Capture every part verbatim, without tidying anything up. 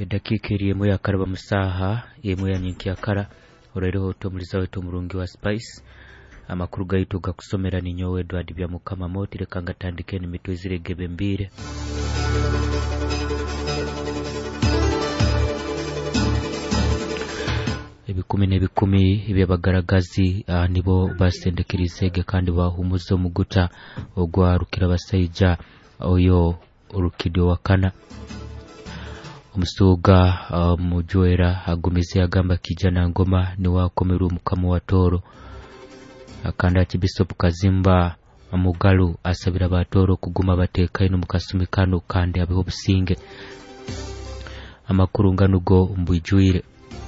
Dakika iri emu yakaraba musaha emu ya nyinki yakara orero to muliza wetu murungi wa Spice amakuru gaitu gakusomera ni nyowe Edward bya mukama moti reka ngatandike ni mitwe ziregebe mbire. Ibikumi n'ebikumi ibyabagaragazi uh, nibo basendekirizege kandi bahumuzo muguta ogwa rukira basayija oyo urukidio wakana umusuga uh, mujoera agumize agamba kijana ngoma ni wakomeru mukamo wa toro akanda ati Bishop Kazimba Mugalu asabira batoro kuguma bateka ino mukasumikano kandi abeho businge amakuru nganugo mbujwire.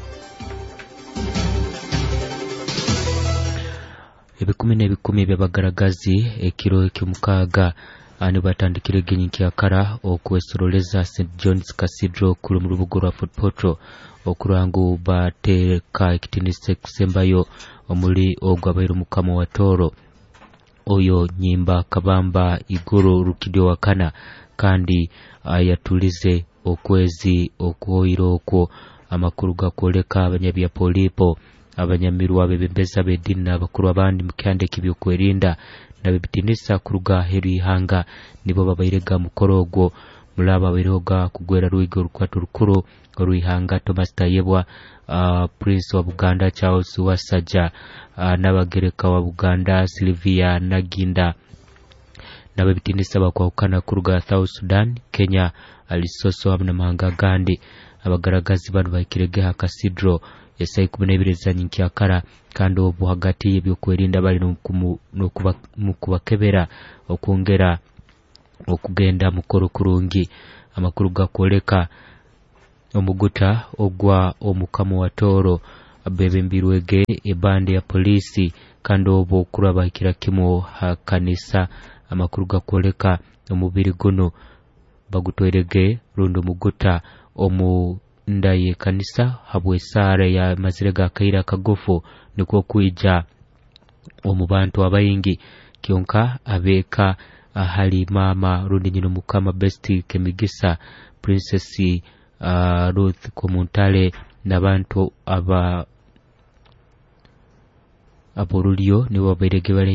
Ibikumi n'ebikumi byabagaragazi ekiro cy'umukaga ani batandikire genyinki yakara okwesoroleza Saint John's Cathedral kuri mu rubugo rwa Fort Portal okurangu bateka ikitinise kusembayo omuli ogwabairo mukamo wa toro oyo nyimba kabamba igoro rukidio wakana kandi ayatulize okwezi okuhoiro okwo amakuru gakoleka abanyabya polipo abanyamiru abebembeza bedini n'abakuru abandi mukande kibyo kwerinda nabebitinisa kuruga heru ihanga nibo babayirega mukorogo mulaba biroga kugwera ruigo rukwatu rukuru ruihanga Thomas Tayebwa uh, Prince wa Buganda Charles Wasaja uh, nabagereka wa Buganda Sylvia Naginda nabebitinisa bakwakana kuruga South Sudan Kenya alisoso amna mahanga gandi abagaragazi banu bakirege ha Cathedral yesai kubonebireza nyinki yakara kandi obu hagati y'ibyo kwerinda bali no kubakebera okungera okugenda mukoro kurungi amakuru gakoleka omuguta ogwa omukamo wa toro abebembirwege ebande ya polisi kandi obu kuraba kirakimo ha kanisa amakuru gakoleka omubiri guno bagutwerege rundo muguta omu ndaye kanisa habwe sare ya mazirega kaira kagofu niko kuija omubantu abayingi kionka abeka ahali mama rundi nyino mukama besti Kemigisa Princess uh, Ruth Komuntale nabantu aba aborulio nibo baberege bale